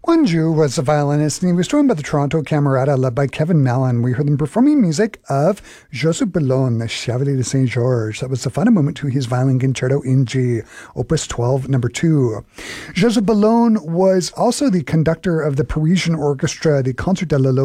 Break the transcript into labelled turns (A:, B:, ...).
A: Wanju was a violinist, and he was joined by the Toronto Camerata, led by Kevin Mellon. We heard them performing music of Joseph Bellone, the Chevalier de Saint Georges. That was the final movement to his violin concerto in G, Opus 12, number 2. Joseph Bellone was also the conductor of the Parisian orchestra, the Concert de la